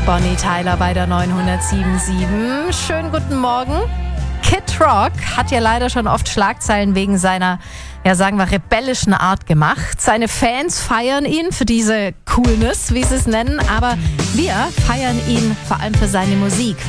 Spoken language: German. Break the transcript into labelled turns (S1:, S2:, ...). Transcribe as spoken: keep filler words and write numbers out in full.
S1: Bonnie Tyler bei der neunhundertsieben Komma sieben. Schönen guten Morgen. Kid Rock hat ja leider schon oft Schlagzeilen wegen seiner, ja sagen wir, rebellischen Art gemacht. Seine Fans feiern ihn für diese Coolness, wie sie es nennen, aber wir feiern ihn vor allem für seine Musik.